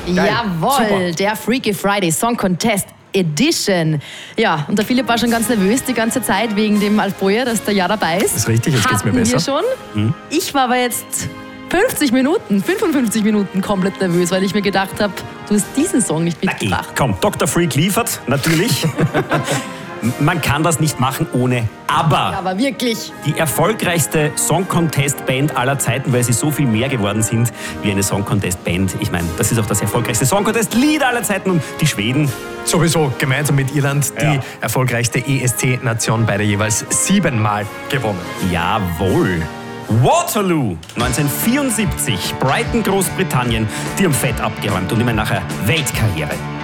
Jawohl, Super. der Freaky Friday Song Contest Edition. Ja, und der Philipp war schon ganz nervös die ganze Zeit wegen dem Alf Boyer, dass der ja dabei ist. Das ist richtig, jetzt geht's mir besser. Wir schon. Ich war aber jetzt 55 Minuten komplett nervös, weil ich mir gedacht habe, du hast diesen Song nicht mitgebracht. Komm, Dr. Freak liefert, natürlich. Man kann das nicht machen ohne Aber. Ja, aber wirklich. Die erfolgreichste Song-Contest-Band aller Zeiten, weil sie so viel mehr geworden sind wie eine Song-Contest-Band. Ich meine, das ist auch das erfolgreichste Song-Contest-Lied aller Zeiten. Und die Schweden, Sowieso gemeinsam mit Irland die Ja. erfolgreichste ESC-Nation, beide jeweils 7-mal gewonnen. jawohl. Waterloo, 1974, Brighton, Großbritannien, die haben fett abgeräumt und immer nachher Weltkarriere.